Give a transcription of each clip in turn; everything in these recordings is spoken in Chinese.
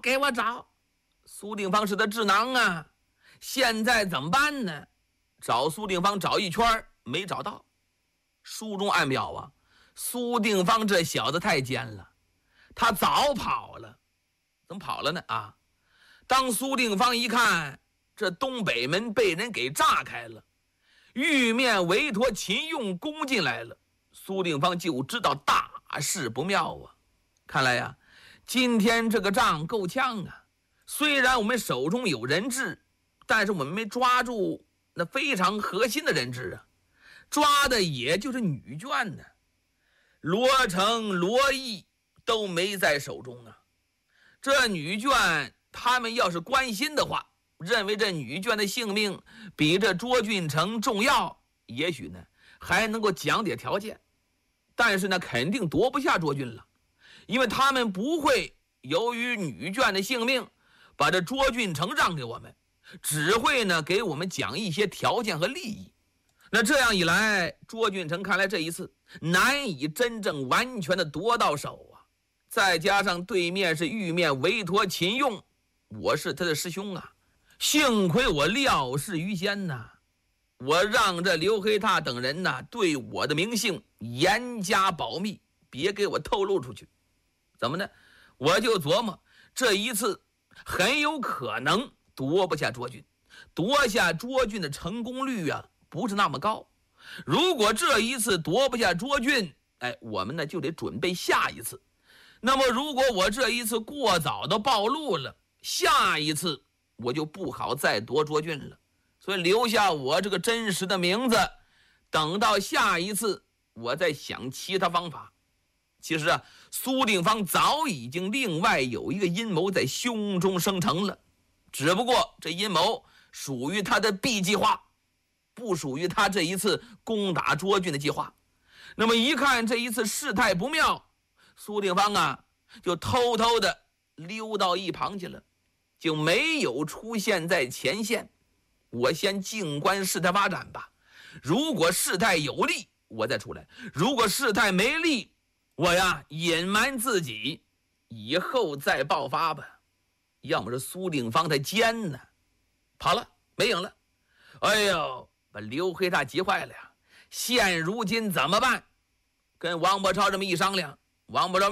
给我找。苏定方是他智囊啊，现在怎么办呢？找苏定方找一圈没找到。书中暗表啊，苏定方这小子太奸了，他早跑了。怎么跑了呢？当苏定方一看这东北门被人给炸开了，玉面韦陀秦用攻进来了，苏定方就知道大事不妙啊。看来呀，今天这个仗够呛啊。虽然我们手中有人质，但是我们没抓住那非常核心的人质啊，抓的也就是女眷呢。罗成、罗毅都没在手中啊。这女眷他们要是关心的话，认为这女眷的性命比这卓俊成重要，也许呢还能够讲点条件，但是呢肯定夺不下卓俊了，因为他们不会由于女眷的性命把这卓俊成让给我们，只会呢给我们讲一些条件和利益。那这样一来，卓俊成看来这一次难以真正完全的夺到手啊。再加上对面是玉面韦陀秦用，我是他的师兄啊，幸亏我料事于先呐，我让这刘黑闼等人呐对我的名姓严加保密，别给我透露出去。怎么呢？我就琢磨这一次很有可能夺不下卓俊，夺下卓俊的成功率啊不是那么高。如果这一次夺不下卓俊，我们呢就得准备下一次。那么如果我这一次过早的暴露了，下一次我就不好再夺卓俊了。所以留下我这个真实的名字，等到下一次我再想其他方法。其实啊，苏定方早已经另外有一个阴谋在胸中生成了，只不过这阴谋属于他的 B 计划，不属于他这一次攻打卓俊的计划。那么一看这一次事态不妙，苏定方啊就偷偷的溜到一旁去了，就没有出现在前线。我先静观事态发展吧，如果事态有利我再出来，如果事态没利，我呀隐瞒自己，以后再爆发吧。要么是苏定方他奸呢，跑了没影了。哎呦，把刘黑闼急坏了呀！现如今怎么办？跟王伯超这么一商量，王伯超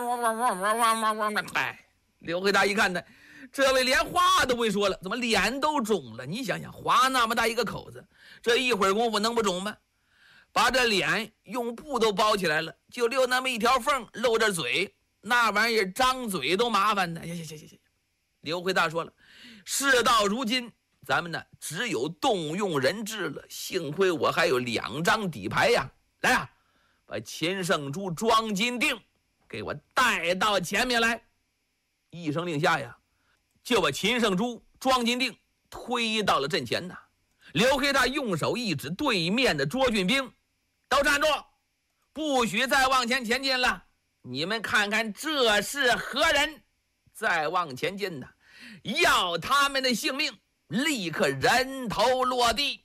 刘黑闼一看呢，这位连话都不会说了，怎么脸都肿了？你想想，划那么大一个口子，这一会儿功夫能不肿吗？把这脸用布都包起来了，就留那么一条缝露着嘴，那玩意儿张嘴都麻烦呢。行，刘黑闼说了，事到如今咱们呢只有动用人质了，幸亏我还有2张底牌呀。来啊，把秦圣珠、庄金锭给我带到前面来。一声令下呀，就把秦圣珠、庄金锭推到了阵前呐。刘黑闼用手一指对面的卓俊兵，都站住，不许再往前前进了。你们看看这是何人？再往前进的，要他们的性命，立刻人头落地。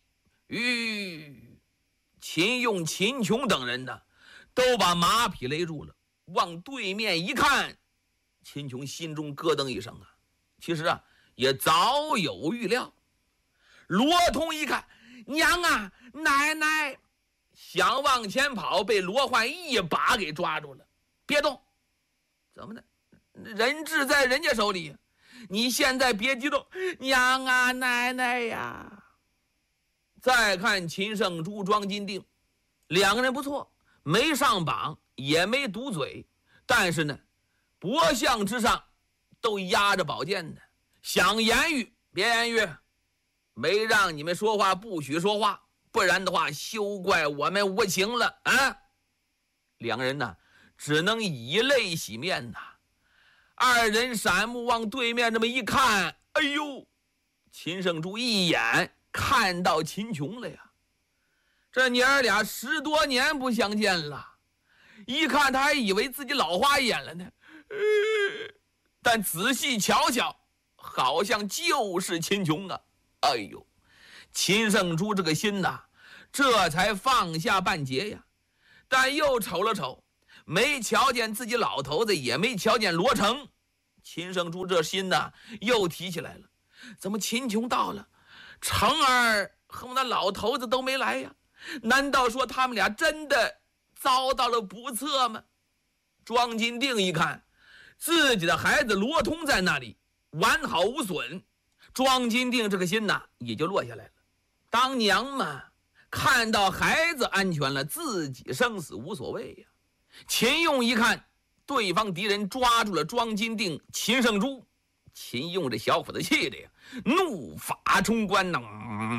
秦用、秦琼等人呢都把马匹勒住了，往对面一看，秦琼心中咯噔一声啊，其实啊也早有预料。罗通一看，娘啊，奶奶！想往前跑，被罗焕一把给抓住了。别动！怎么的？人质在人家手里，你现在别激动。娘啊，奶奶呀！再看秦圣珠、庄金锭，2个人不错，没上榜，也没堵嘴，但是呢，脖项之上都压着宝剑呢。想言语别言语，没让你们说话不许说话，不然的话休怪我们无情了啊！2个人呢只能以泪洗面呐。2人闪目往对面这么一看，哎呦，秦圣珠一眼看到秦琼了呀。这娘儿俩10多年不相见了，一看他还以为自己老花眼了呢。但仔细瞧瞧，好像就是秦琼啊。哎呦，秦圣珠这个心呐，这才放下半截呀。但又瞅了瞅，没瞧见自己老头子，也没瞧见罗成， 秦圣珠这心呐又提起来了，怎么秦琼到了，成儿和我那老头子都没来呀？难道说他们俩真的遭到了不测吗？庄金定一看自己的孩子罗通在那里完好无损，庄金定这个心呐也就落下来了。当娘嘛，看到孩子安全了，自己生死无所谓呀。秦用一看对方敌人抓住了庄金定、秦圣珠，秦用这小伙子气的呀，怒发冲冠呐，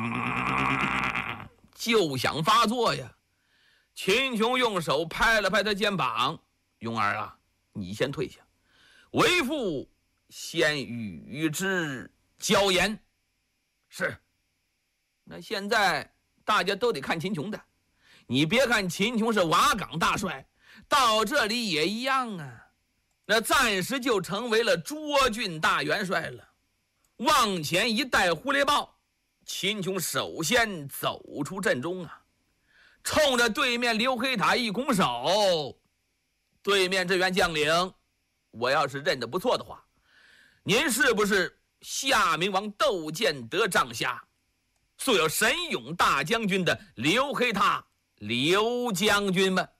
就想发作呀。秦琼用手拍了拍他肩膀：“庸儿啊，你先退下，为父先与之交言。”是。那现在大家都得看秦琼的，你别看秦琼是瓦岗大帅，到这里也一样啊。那暂时就成为了涿郡大元帅了。往前一带狐狸豹，秦琼首先走出阵中啊，冲着对面刘黑塔一拱手：“对面这员将领，我要是认得不错的话，您是不是夏明王窦建德帐下素有神勇大将军的刘黑闼刘将军吗？”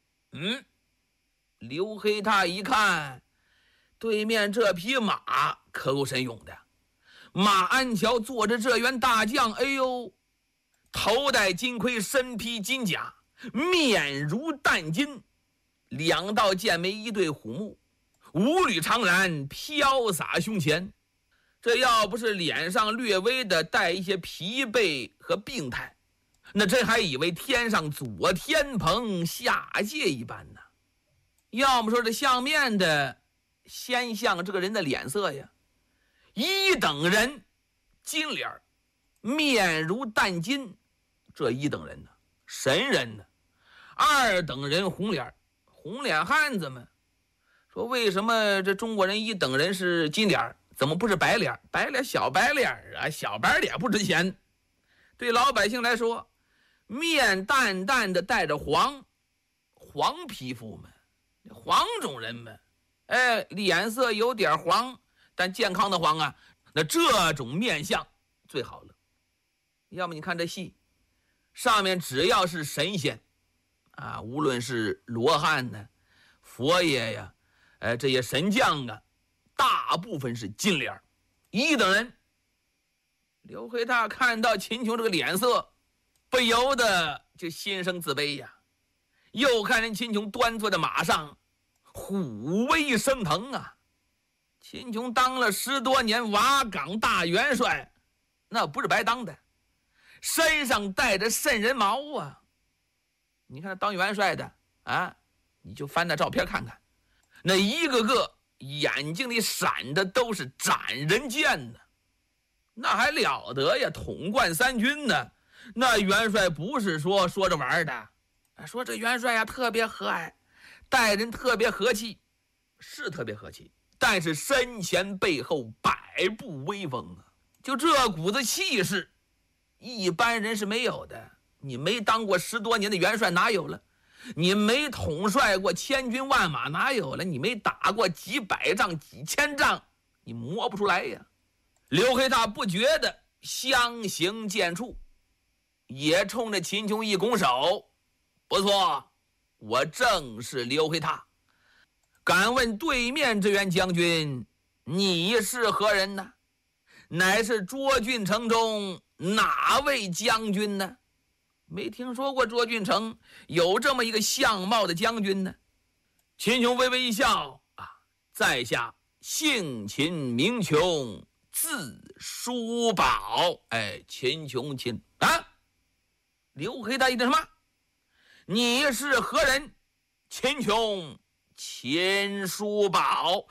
刘黑闼一看对面这匹马可够神勇的，马鞍桥坐着这员大将，哎呦，头戴金盔，身披金甲，面如淡金，两道剑眉，一对虎目，五缕长髯飘洒胸前。这要不是脸上略微的带一些疲惫和病态，那真还以为天上左天蓬下界一般呢。要么说这相面的先像这个人的脸色呀，一等人金脸，面如淡金，这一等人呢神人呢。二等人红脸，红脸汉子们说，为什么这中国人一等人是金脸，怎么不是白脸？白脸小白脸啊，小白脸不值钱。对老百姓来说，面淡淡的带着黄皮肤们，黄种人们，脸色有点黄，但健康的黄啊，那这种面相最好了。要么你看这戏上面只要是神仙啊，无论是罗汉呢、佛爷呀，这些神将啊，大部分是金脸一等人。刘黑闼看到秦琼这个脸色，不由得就心生自卑呀。又看人秦琼端坐在马上，虎威升腾啊。秦琼当了10多年瓦岗大元帅，那不是白当的，身上带着瘆人毛啊。你看当元帅的啊，你就翻那照片看看，那一个个眼睛里闪的都是斩人剑呢，那还了得呀！统贯3军呢，那元帅不是说着玩的，说这元帅呀特别和蔼，待人特别和气，是特别和气，但是身前背后百步威风啊！就这股子气势，一般人是没有的。你没当过10多年的元帅哪有了？你没统帅过千军万马哪有了？你没打过几百仗几千仗，你摸不出来呀。刘黑闼不觉得相形见绌，也冲着秦琼一拱手：“不错，我正是刘黑闼。敢问对面这员将军，你是何人呢？乃是涿郡城中哪位将军呢？没听说过涿郡城有这么一个相貌的将军呢。”秦琼微微一笑：“在下姓秦名琼，字叔宝。”秦琼刘黑闼一听什么？你是何人？秦琼，秦叔宝。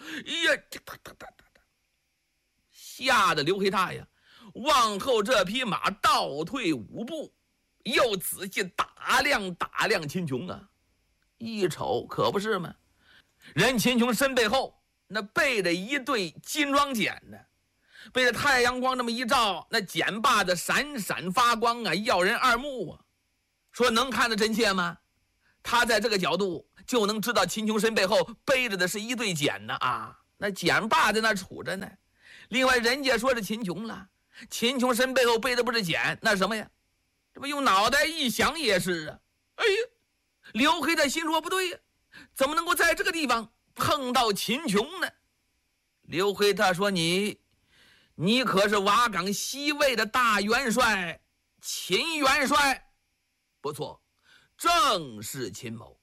吓得刘黑闼呀，往后这匹马倒退5步，又仔细打量秦琼啊。一瞅可不是吗？人秦琼身背后那背着一对金装锏呢，被这太阳光这么一照，那锏把子闪闪发光啊，耀人二目啊。说能看得真切吗？他在这个角度就能知道秦琼身背后背着的是一对锏呢啊， 那简霸在那杵着呢。另外人家说是秦琼了，秦琼身背后背的不是简，那什么呀？这不用脑袋一想也是啊。哎呀，刘黑在心说不对呀，怎么能够在这个地方碰到秦琼呢？刘黑他说你可是瓦岗西魏的大元帅秦元帅。不错，正是秦某。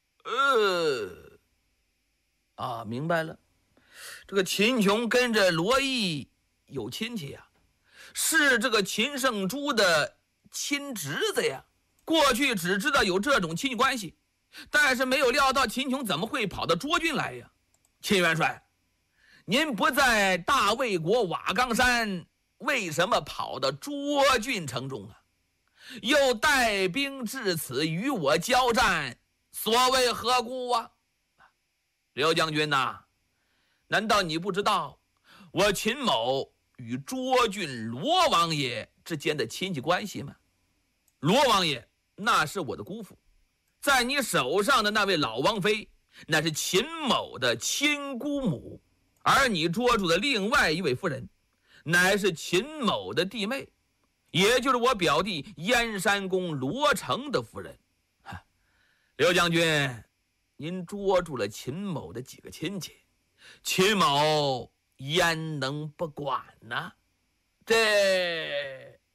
明白了，这个秦琼跟着罗毅有亲戚呀，是这个秦圣珠的亲侄子呀。过去只知道有这种亲戚关系，但是没有料到秦琼怎么会跑到涿郡来呀。秦元帅，您不在大魏国瓦岗山，为什么跑到涿郡城中啊？又带兵至此与我交战，所谓何故啊？刘将军呐，难道你不知道我秦某与涿郡罗王爷之间的亲戚关系吗？罗王爷那是我的姑父，在你手上的那位老王妃，那是秦某的亲姑母，而你捉住的另外一位夫人，乃是秦某的弟妹，也就是我表弟燕山公罗成的夫人。刘将军，您捉住了秦某的几个亲戚，秦某焉能不管呢？这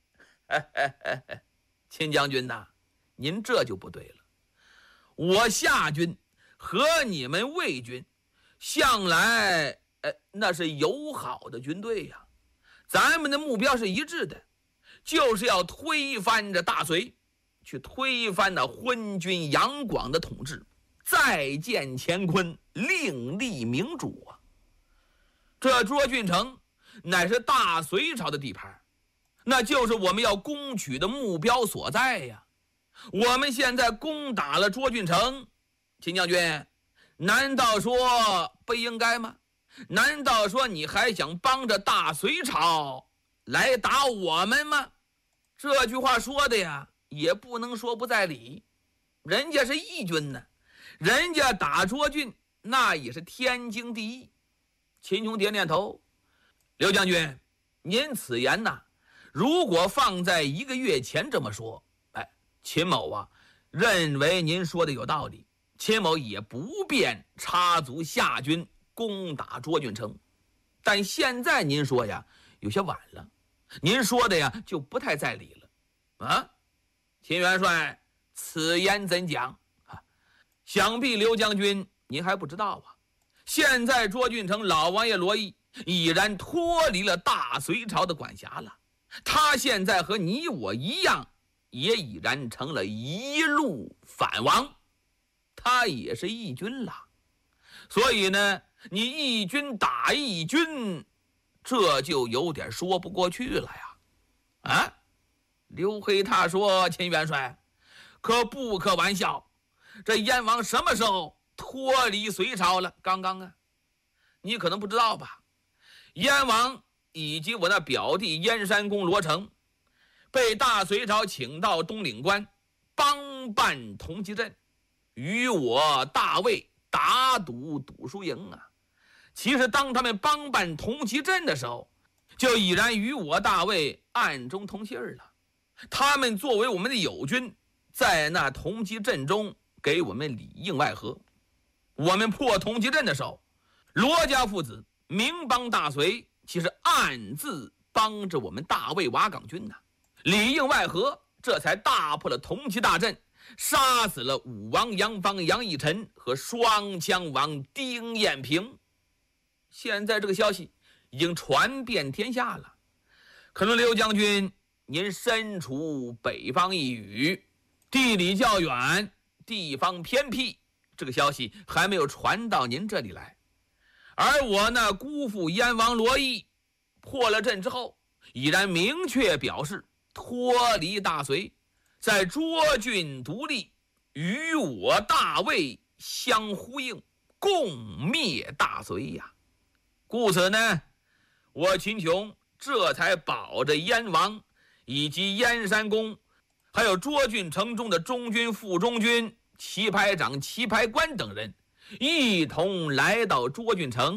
秦将军呐，您这就不对了。我夏军和你们魏军向来那是友好的军队呀，咱们的目标是一致的，就是要推翻这大隋，去推翻那昏君杨广的统治，再建乾坤，另立明主啊！这涿郡城乃是大隋朝的地盘，那就是我们要攻取的目标所在呀。我们现在攻打了涿郡城，秦将军，难道说不应该吗？难道说你还想帮着大隋朝来打我们吗？这句话说的呀，也不能说不在理。人家是义军呢，人家打涿郡那也是天经地义。秦琼点点头，刘将军，您此言呐，如果放在1个月前这么说，秦某啊，认为您说的有道理，秦某也不便插足夏军攻打涿郡城。但现在您说呀，有些晚了，您说的呀就不太在理了啊。秦元帅，此言怎讲啊？想必刘将军您还不知道啊，现在涿郡城老王爷罗毅已然脱离了大隋朝的管辖了，他现在和你我一样，也已然成了一路反王，他也是义军了。所以呢，你义军打义军，这就有点说不过去了呀。刘黑他说，秦元帅可不可玩笑，这燕王什么时候脱离隋朝了？刚刚啊，你可能不知道吧，燕王以及我那表弟燕山公罗成被大隋朝请到东岭关帮办同济镇，与我大魏打赌输赢啊。其实当他们帮办同济镇的时候，就已然与我大魏暗中通信了。他们作为我们的友军，在那同济镇中给我们里应外合。我们破同济镇的时候，罗家父子明帮大隋，其实暗自帮着我们大魏瓦岗军呐。里应外合，这才大破了同济大阵，杀死了武王杨方杨义臣和双枪王丁彦平。现在这个消息已经传遍天下了，可能刘将军您身处北方一隅，地理较远，地方偏僻，这个消息还没有传到您这里来。而我那姑父燕王罗毅破了阵之后，已然明确表示脱离大隋，在涿郡独立，与我大魏相呼应，共灭大隋呀。故此呢，我秦琼这才保着燕王以及燕山公，还有涿郡城中的中军、副中军、棋牌长、棋牌官等人，一同来到涿郡城，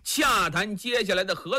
洽谈接下来的合作。